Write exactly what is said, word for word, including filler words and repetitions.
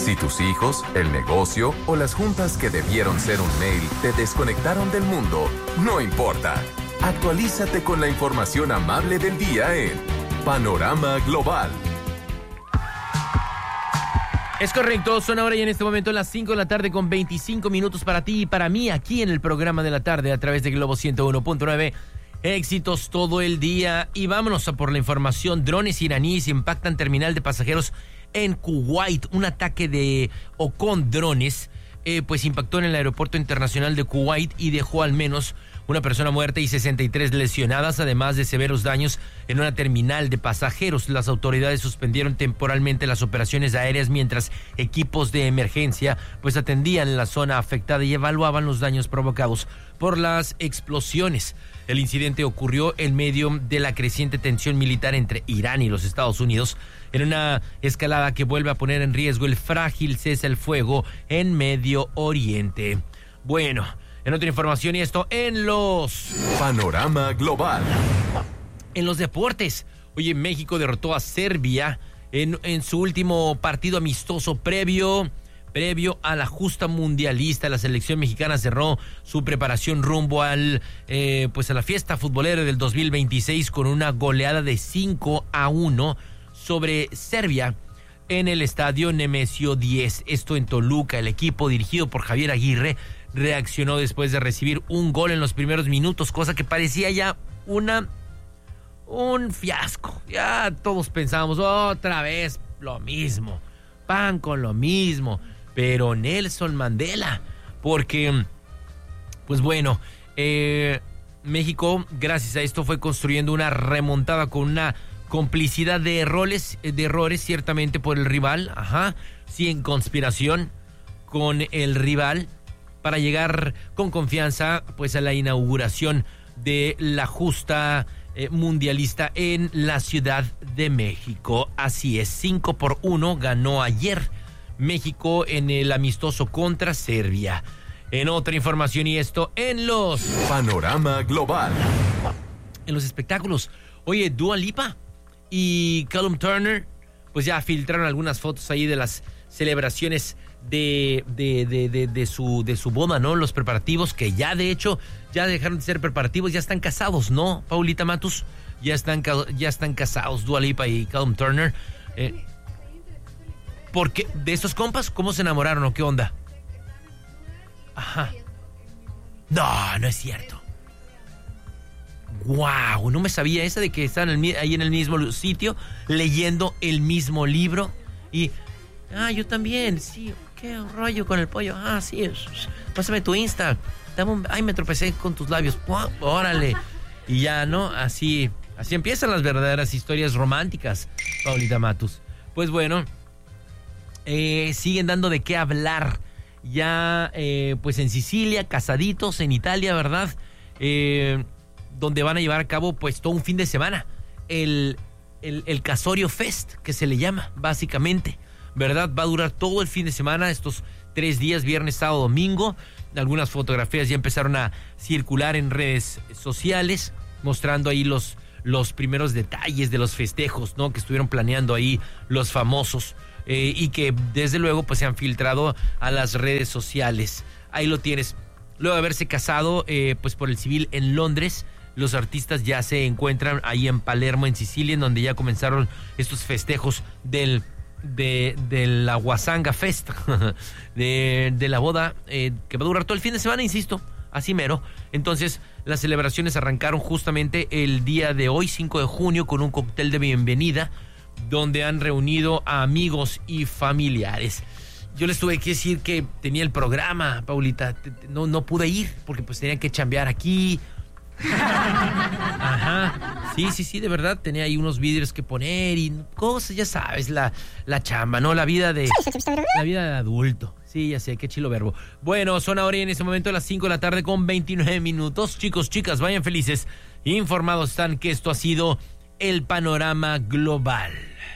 Si tus hijos, el negocio o las juntas que debieron ser un mail te desconectaron del mundo, no importa. Actualízate con la información amable del día en Panorama Global. Es correcto, son ahora y en este momento las cinco de la tarde con veinticinco minutos para ti y para mí aquí en el programa de la tarde a través de Globo ciento uno punto nueve. Éxitos todo el día y vámonos a por la información. Drones iraníes impactan terminal de pasajeros en Kuwait. Un ataque de o con drones eh, pues impactó en el aeropuerto internacional de Kuwait y dejó al menos una persona muerta y sesenta y tres lesionadas, además de severos daños en una terminal de pasajeros. Las autoridades suspendieron temporalmente las operaciones aéreas mientras equipos de emergencia pues atendían la zona afectada y evaluaban los daños provocados por las explosiones. El incidente ocurrió en medio de la creciente tensión militar entre Irán y los Estados Unidos, en una escalada que vuelve a poner en riesgo el frágil cese al fuego en Medio Oriente. Bueno, en otra información y esto en los... Panorama Global. En los deportes. Oye, México derrotó a Serbia en, en su último partido amistoso previo... Previo a la justa mundialista. La selección mexicana cerró su preparación rumbo al eh, pues a la fiesta futbolera del dos mil veintiséis con una goleada de cinco a uno sobre Serbia en el estadio Nemesio diez. Esto en Toluca. El equipo dirigido por Javier Aguirre reaccionó después de recibir un gol en los primeros minutos, cosa que parecía ya una un fiasco. Ya todos pensábamos otra vez lo mismo, pan con lo mismo. Pero Nelson Mandela, porque, pues bueno, eh, México, gracias a esto, fue construyendo una remontada con una complicidad de errores, de errores ciertamente por el rival, ajá, sí, en conspiración con el rival, para llegar con confianza, pues, a la inauguración de la justa eh, mundialista en la Ciudad de México. Así es, cinco por uno ganó ayer México en el amistoso contra Serbia. En otra información y esto en los... Panorama Global. En los espectáculos. Oye, Dua Lipa y Callum Turner pues ya filtraron algunas fotos ahí de las celebraciones de, de, de, de, de, su, de su boda, ¿no? Los preparativos que ya de hecho ya dejaron de ser preparativos, ya están casados, ¿no, Paulita Matus? Ya están, ya están casados Dua Lipa y Callum Turner. Eh, Porque de estos compas, ¿cómo se enamoraron o qué onda? Ajá. No, no es cierto. Wow, no me sabía esa de que están ahí en el mismo sitio leyendo el mismo libro y ah, yo también, sí, qué rollo con el pollo. Ah, sí, pásame tu Insta. Dame un... Ay, me tropecé con tus labios. ¡Wow! Órale. Y ya, ¿no? Así, así empiezan las verdaderas historias románticas, Paulita Matus. Pues bueno, Eh, siguen dando de qué hablar ya eh, pues en Sicilia, casaditos en Italia, ¿verdad? Eh, donde van a llevar a cabo pues todo un fin de semana el, el, el Casorio Fest, que se le llama básicamente, ¿verdad? Va a durar todo el fin de semana, estos tres días, viernes, sábado, domingo. Algunas fotografías ya empezaron a circular en redes sociales mostrando ahí los, los primeros detalles de los festejos, ¿no? Que estuvieron planeando ahí los famosos. Eh, y que desde luego pues se han filtrado a las redes sociales. Ahí lo tienes. Luego de haberse casado eh, pues por el civil en Londres, los artistas ya se encuentran ahí en Palermo, en Sicilia, en donde ya comenzaron estos festejos del de, de la Guasanga Fest, de, de la boda, eh, que va a durar todo el fin de semana, insisto, así mero. Entonces las celebraciones arrancaron justamente el día de hoy, cinco de junio, con un cóctel de bienvenida donde han reunido a amigos y familiares. Yo les tuve que decir que tenía el programa, Paulita, no, no pude ir porque pues tenían que chambear aquí. Ajá, sí, sí, sí, de verdad, tenía ahí unos vídeos que poner y cosas, ya sabes, la, la chamba, ¿no? La vida de, la vida de adulto. Sí, ya sé, qué chilo verbo. Bueno, son ahora y en este momento las cinco de la tarde con veintinueve minutos. Chicos, chicas, vayan felices, informados están que esto ha sido el Panorama Global.